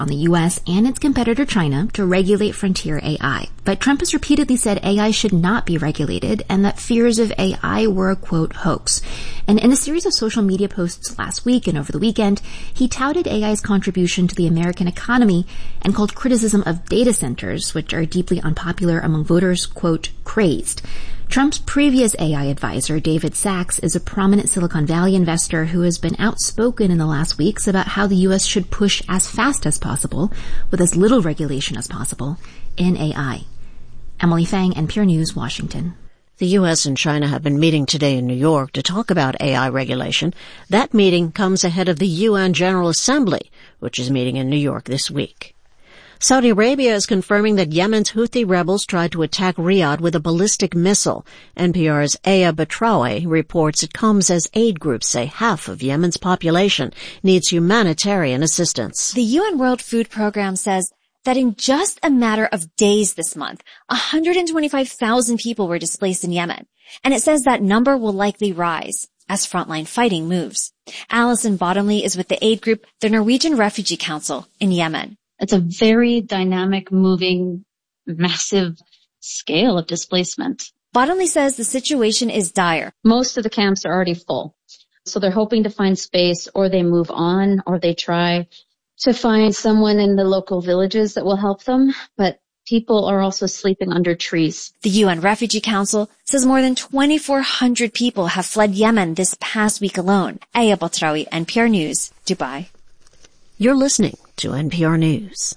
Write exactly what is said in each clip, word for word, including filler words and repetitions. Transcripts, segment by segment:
on the U S and its competitor China to regulate frontier A I. But Trump has repeatedly said A I should not be regulated and that fears of A I were a, quote, hoax. And in a series of social media posts last week and over the weekend, he touted A I's contribution to the American economy and called criticism of data centers, which are deeply unpopular among voters, quote, crazed. Trump's previous A I advisor, David Sachs, is a prominent Silicon Valley investor who has been outspoken in the last weeks about how the U S should push as fast as possible, with as little regulation as possible, in A I. Emily Fang, N P R News, Washington. The U S and China have been meeting today in New York to talk about A I regulation. That meeting comes ahead of the U N General Assembly, which is meeting in New York this week. Saudi Arabia is confirming that Yemen's Houthi rebels tried to attack Riyadh with a ballistic missile. N P R's Aya Batrawi reports it comes as aid groups say half of Yemen's population needs humanitarian assistance. The U N World Food Program says that in just a matter of days this month, one hundred twenty-five thousand people were displaced in Yemen. And it says that number will likely rise as frontline fighting moves. Alison Bottomley is with the aid group, the Norwegian Refugee Council in Yemen. It's a very dynamic, moving, massive scale of displacement. Bottomley says the situation is dire. Most of the camps are already full. So they're hoping to find space, or they move on, or they try to find someone in the local villages that will help them. But people are also sleeping under trees. The U N Refugee Council says more than twenty-four hundred people have fled Yemen this past week alone. Aya Batrawi, N P R News, Dubai. You're listening to N P R News.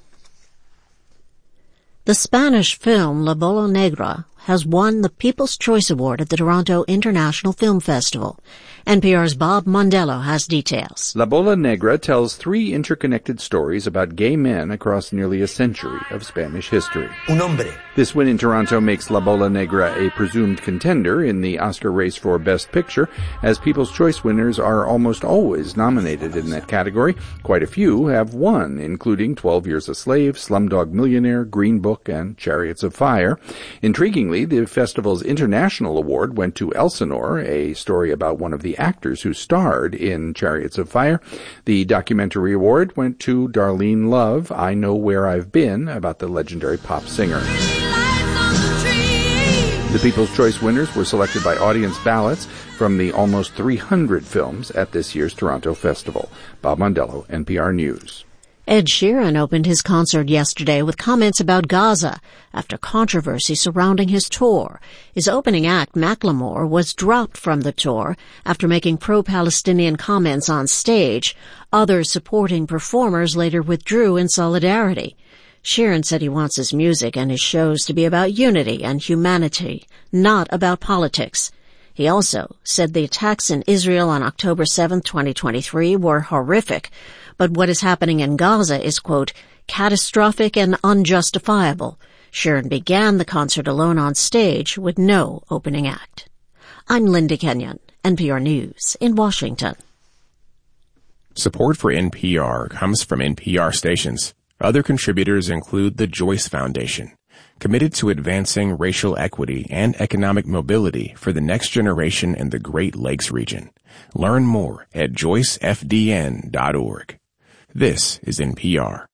The Spanish film La Bola Negra has won the People's Choice Award at the Toronto International Film Festival. N P R's Bob Mondello has details. La Bola Negra tells three interconnected stories about gay men across nearly a century of Spanish history. Un hombre. This win in Toronto makes La Bola Negra a presumed contender in the Oscar race for Best Picture, as People's Choice winners are almost always nominated in that category. Quite a few have won, including twelve Years a Slave, Slumdog Millionaire, Green Book, and Chariots of Fire. Intriguingly, the festival's international award went to Elsinore, a story about one of the actors who starred in Chariots of Fire. The documentary award went to Darlene Love, I Know Where I've Been, about the legendary pop singer. The People's Choice winners were selected by audience ballots from the almost three hundred films at this year's Toronto Festival. Bob Mondello, N P R News. Ed Sheeran opened his concert yesterday with comments about Gaza after controversy surrounding his tour. His opening act, Macklemore, was dropped from the tour after making pro-Palestinian comments on stage. Other supporting performers later withdrew in solidarity. Sheeran said he wants his music and his shows to be about unity and humanity, not about politics. He also said the attacks in Israel on October seventh, twenty twenty-three were horrific, but what is happening in Gaza is, quote, catastrophic and unjustifiable. Sheeran began the concert alone on stage with no opening act. I'm Linda Kenyon, N P R News in Washington. Support for N P R comes from N P R stations. Other contributors include the Joyce Foundation, committed to advancing racial equity and economic mobility for the next generation in the Great Lakes region. Learn more at joyce f d n dot org. This is N P R.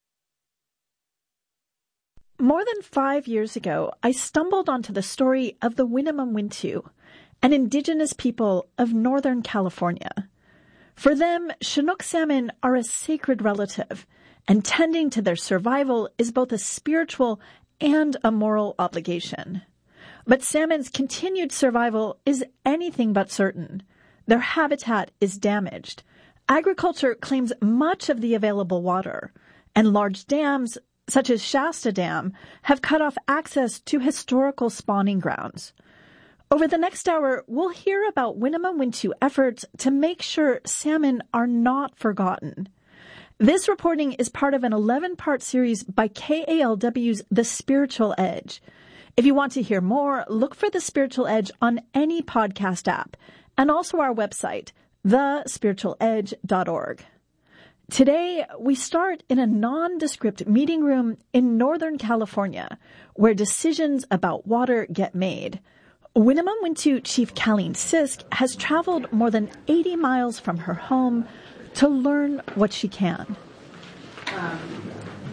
More than five years ago, I stumbled onto the story of the Winnemem Wintu, an indigenous people of Northern California. For them, Chinook salmon are a sacred relative, and tending to their survival is both a spiritual and a moral obligation. But salmon's continued survival is anything but certain. Their habitat is damaged. Agriculture claims much of the available water, and large dams, such as Shasta Dam, have cut off access to historical spawning grounds. Over the next hour, we'll hear about Winnemem Wintu efforts to make sure salmon are not forgotten. This reporting is part of an eleven-part series by K A L W's The Spiritual Edge. If you want to hear more, look for The Spiritual Edge on any podcast app, and also our website, the spiritual edge dot org. Today, we start in a nondescript meeting room in Northern California, where decisions about water get made. Winnemem Wintu Chief Colleen Sisk has traveled more than eighty miles from her home to learn what she can. Um,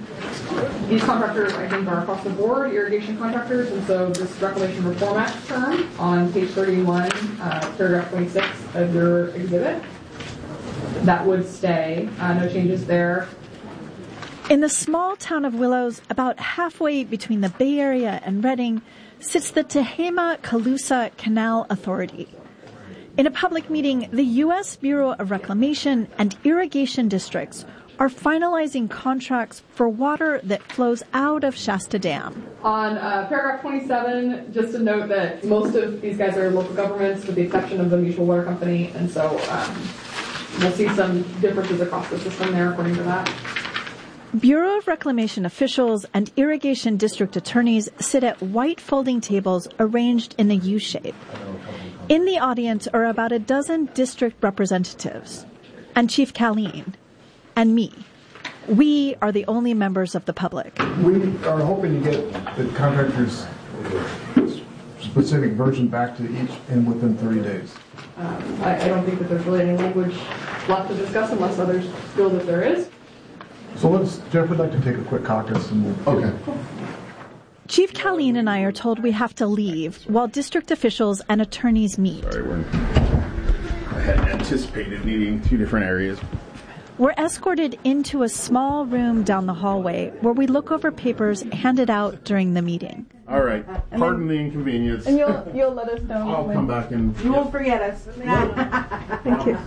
these contractors, I think, are across the board irrigation contractors, and so this Reclamation Reform Act term on page thirty-one, uh, paragraph twenty-six of your exhibit, that would stay. Uh, no changes there. In the small town of Willows, about halfway between the Bay Area and Redding, sits the Tehama-Colusa Canal Authority. In a public meeting, the U S Bureau of Reclamation and irrigation districts are finalizing contracts for water that flows out of Shasta Dam. On uh, paragraph twenty-seven, just to note that most of these guys are local governments with the exception of the Mutual Water Company, and so um, we'll see some differences across the system there according to that. Bureau of Reclamation officials and irrigation district attorneys sit at white folding tables arranged in a U shape. In the audience are about a dozen district representatives, and Chief Colleen, and me. We are the only members of the public. We are hoping to get the contractor's specific version back to each in within thirty days. Um, I, I don't think that there's really any language left to discuss unless others feel that there is. So let's, Jeff would like to take a quick caucus and we'll... Okay. Chief Colleen and I are told we have to leave while district officials and attorneys meet. Sorry, we're, I had anticipated needing two different areas. We're escorted into a small room down the hallway where we look over papers handed out during the meeting. All right. Pardon the inconvenience. And you'll you'll let us know. I'll come back and... You won't forget us. Thank you.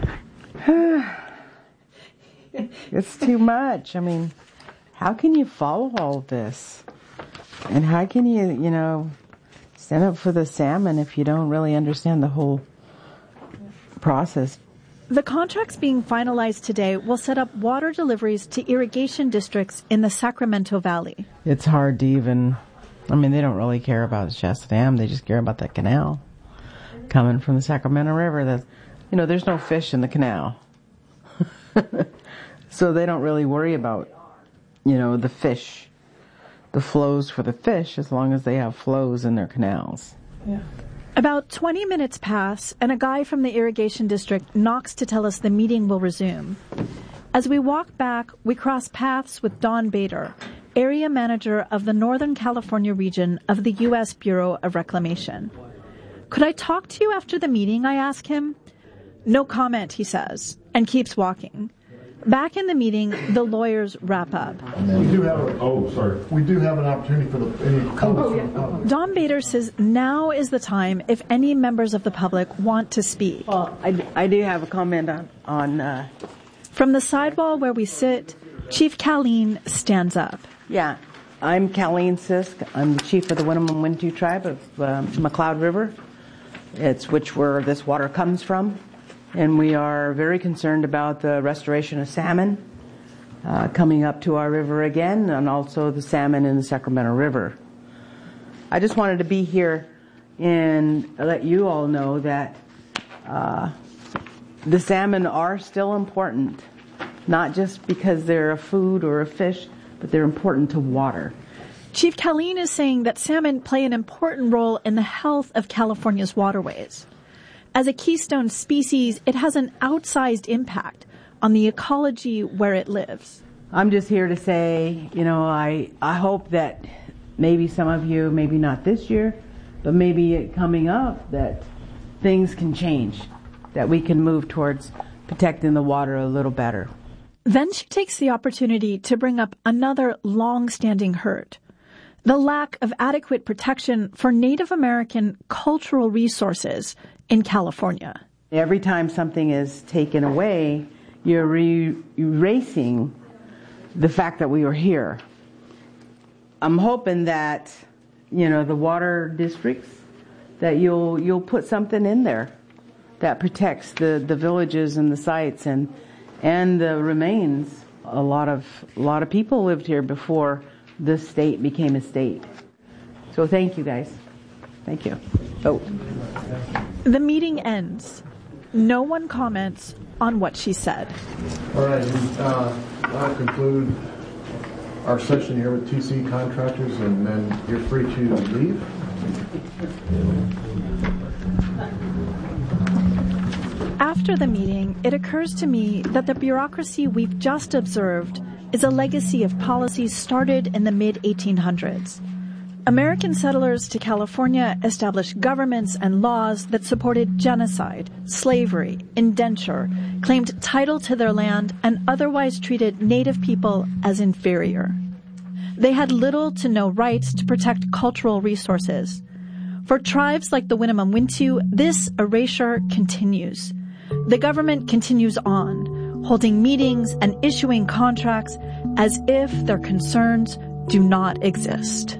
It's too much. I mean, how can you follow all of this? And how can you, you know, stand up for the salmon if you don't really understand the whole process? The contracts being finalized today will set up water deliveries to irrigation districts in the Sacramento Valley. It's hard to even, I mean, they don't really care about Shasta Dam. They just care about that canal coming from the Sacramento River. That's, you know, there's no fish in the canal. So they don't really worry about, you know, the fish, the flows for the fish, as long as they have flows in their canals. Yeah. About twenty minutes pass, and a guy from the irrigation district knocks to tell us the meeting will resume. As we walk back, we cross paths with Don Bader, area manager of the Northern California region of the U S Bureau of Reclamation. Could I talk to you after the meeting, I ask him. No comment, he says, and keeps walking. Back in the meeting, the lawyers wrap up. We do have a, oh, sorry. We do have an opportunity for the, any comments. Oh, yeah. Don Bader says now is the time if any members of the public want to speak. Well, I, I do have a comment on... on uh... From the sidewall where we sit, Chief Colleen stands up. Yeah, I'm Colleen Sisk. I'm the chief of the Winnemem-Wintu tribe of uh, McCloud River. It's which where this water comes from. And we are very concerned about the restoration of salmon uh, coming up to our river again, and also the salmon in the Sacramento River. I just wanted to be here and let you all know that uh, the salmon are still important, not just because they're a food or a fish, but they're important to water. Chief Colleen is saying that salmon play an important role in the health of California's waterways. As a keystone species, it has an outsized impact on the ecology where it lives. I'm just here to say, you know, I, I hope that maybe some of you, maybe not this year, but maybe it coming up, that things can change, that we can move towards protecting the water a little better. Then she takes the opportunity to bring up another long-standing hurt, the lack of adequate protection for Native American cultural resources in California. Every time something is taken away, you're re- erasing the fact that we were here. I'm hoping that, you know, the water districts, that you'll you'll put something in there that protects the, the villages and the sites and and the remains. A lot of a lot of people lived here before this state became a state. So thank you guys. Thank you. Oh. The meeting ends. No one comments on what she said. All right, and, uh, I'll conclude our session here with T C Contractors, and then you're free to leave. After the meeting, it occurs to me that the bureaucracy we've just observed is a legacy of policies started in the mid eighteen hundreds. American settlers to California established governments and laws that supported genocide, slavery, indenture, claimed title to their land, and otherwise treated Native people as inferior. They had little to no rights to protect cultural resources. For tribes like the Winnemem-Wintu, this erasure continues. The government continues on, holding meetings and issuing contracts as if their concerns do not exist.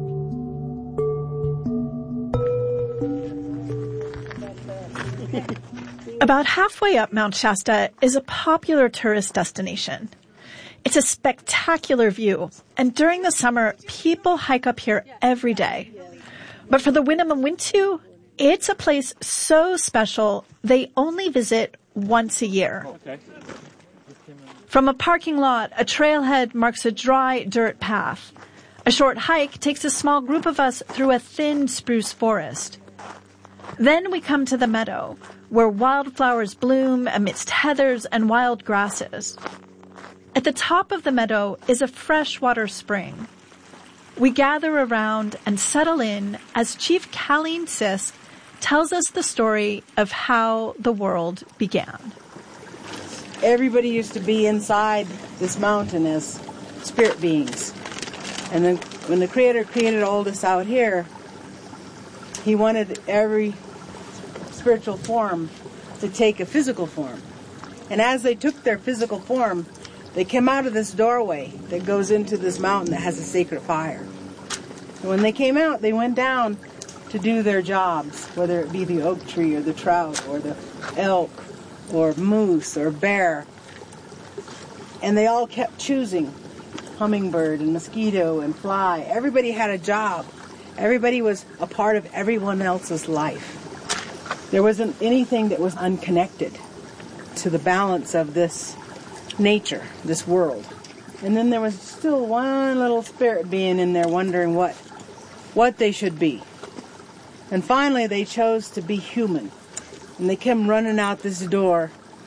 About halfway up Mount Shasta is a popular tourist destination. It's a spectacular view, and during the summer, people hike up here every day. But for the Winnemem-Wintu, it's a place so special they only visit once a year. From a parking lot, a trailhead marks a dry dirt path. A short hike takes a small group of us through a thin spruce forest. Then we come to the meadow, where wildflowers bloom amidst heathers and wild grasses. At the top of the meadow is a freshwater spring. We gather around and settle in as Chief Colleen Sisk tells us the story of how the world began. Everybody used to be inside this mountain as spirit beings. And then when the Creator created all this out here, He wanted every spiritual form to take a physical form. And as they took their physical form, they came out of this doorway that goes into this mountain that has a sacred fire. And when they came out, they went down to do their jobs, whether it be the oak tree or the trout or the elk or moose or bear. And they all kept choosing hummingbird and mosquito and fly. Everybody had a job. Everybody was a part of everyone else's life. There wasn't anything that was unconnected to the balance of this nature, this world. And then there was still one little spirit being in there wondering what, what they should be. And finally they chose to be human. And they came running out this door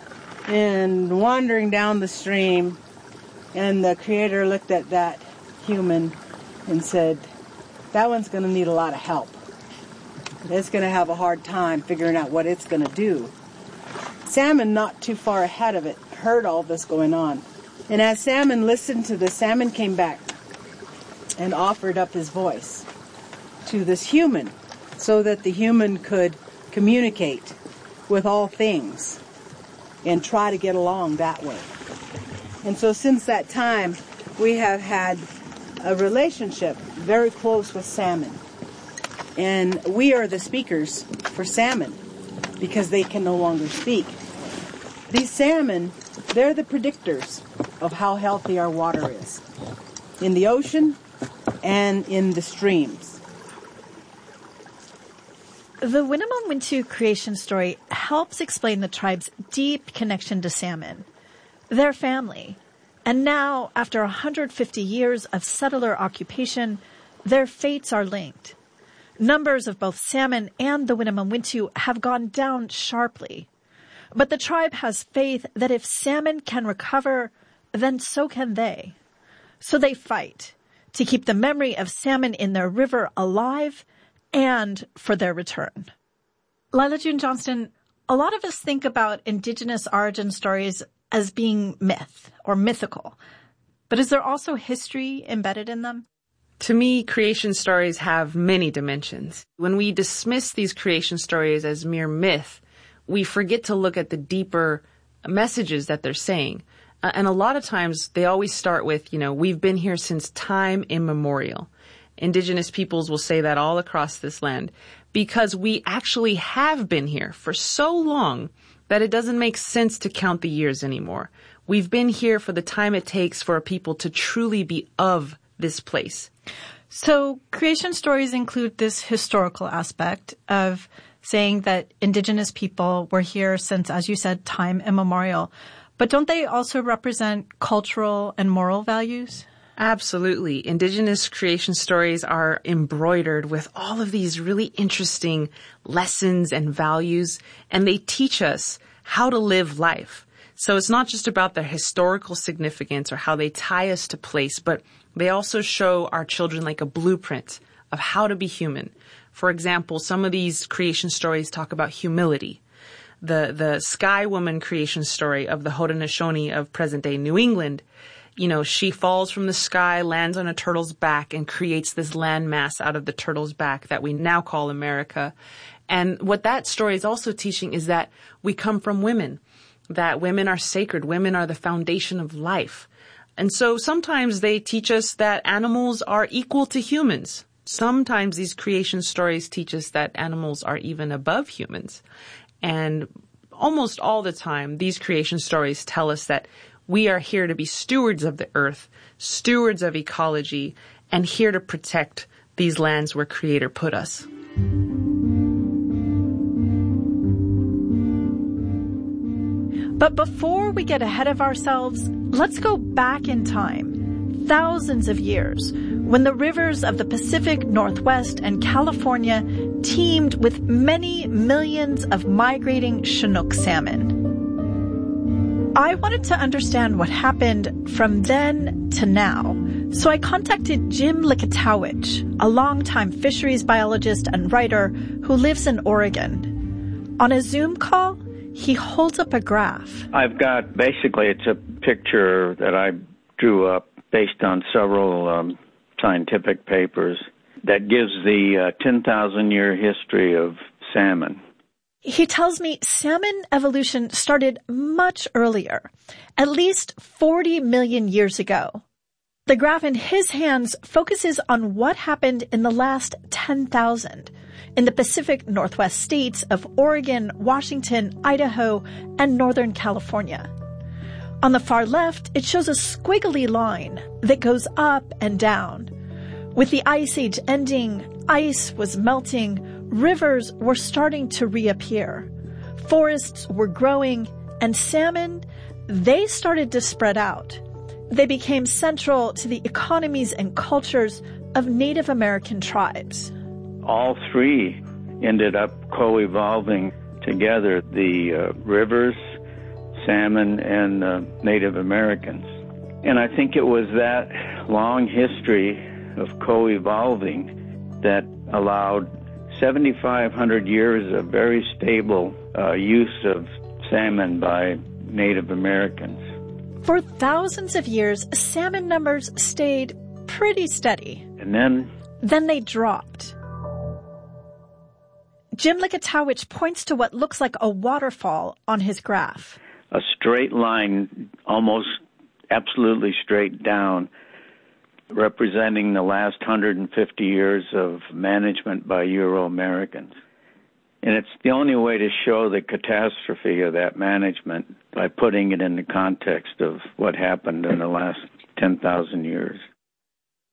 and wandering down the stream. And the Creator looked at that human and said, that one's going to need a lot of help. It's going to have a hard time figuring out what it's going to do. Salmon, not too far ahead of it, heard all this going on. And as Salmon listened to this, Salmon came back and offered up his voice to this human so that the human could communicate with all things and try to get along that way. And so since that time, we have had a relationship very close with Salmon. And we are the speakers for Salmon because they can no longer speak. These salmon, they're the predictors of how healthy our water is in the ocean and in the streams. The Winnemem-Wintu creation story helps explain the tribe's deep connection to salmon, their family. And now, after one hundred fifty years of settler occupation, their fates are linked. Numbers of both salmon and the Winnemem-Wintu have gone down sharply. But the tribe has faith that if salmon can recover, then so can they. So they fight to keep the memory of salmon in their river alive and for their return. Lila June Johnston, a lot of us think about indigenous origin stories as being myth or mythical. But is there also history embedded in them? To me, creation stories have many dimensions. When we dismiss these creation stories as mere myth, we forget to look at the deeper messages that they're saying. Uh, and a lot of times they always start with, you know, we've been here since time immemorial. Indigenous peoples will say that all across this land because we actually have been here for so long that it doesn't make sense to count the years anymore. We've been here for the time it takes for a people to truly be of this place. So creation stories include this historical aspect of saying that indigenous people were here since, as you said, time immemorial. But don't they also represent cultural and moral values? Absolutely. Indigenous creation stories are embroidered with all of these really interesting lessons and values, and they teach us how to live life. So it's not just about their historical significance or how they tie us to place, but they also show our children like a blueprint of how to be human. For example, some of these creation stories talk about humility. The, the Sky Woman creation story of the Haudenosaunee of present-day New England, you know, she falls from the sky, lands on a turtle's back, and creates this landmass out of the turtle's back that we now call America. And what that story is also teaching is that we come from women, that women are sacred, women are the foundation of life. And so sometimes they teach us that animals are equal to humans. Sometimes these creation stories teach us that animals are even above humans. And almost all the time, these creation stories tell us that we are here to be stewards of the earth, stewards of ecology, and here to protect these lands where Creator put us. But before we get ahead of ourselves, let's go back in time, thousands of years, when the rivers of the Pacific Northwest and California teemed with many millions of migrating Chinook salmon. I wanted to understand what happened from then to now, so I contacted Jim Likatowicz, a longtime fisheries biologist and writer who lives in Oregon. On a Zoom call, he holds up a graph. I've got, basically, it's a picture that I drew up based on several um, scientific papers that gives the uh, ten thousand year history of salmon. He tells me salmon evolution started much earlier, at least forty million years ago. The graph in his hands focuses on what happened in the last ten thousand in the Pacific Northwest states of Oregon, Washington, Idaho, and Northern California. On the far left, it shows a squiggly line that goes up and down. With the Ice Age ending, ice was melting, rivers were starting to reappear, forests were growing, and salmon, they started to spread out. They became central to the economies and cultures of Native American tribes. All three ended up co-evolving together, the uh, rivers, salmon, and uh, Native Americans. And I think it was that long history of co-evolving that allowed seventy-five hundred years of very stable uh, use of salmon by Native Americans. For thousands of years, salmon numbers stayed pretty steady. And then? Then they dropped. Jim Likatowicz points to what looks like a waterfall on his graph. A straight line, almost absolutely straight down, representing the last one hundred fifty years of management by Euro-Americans. And it's the only way to show the catastrophe of that management by putting it in the context of what happened in the last ten thousand years.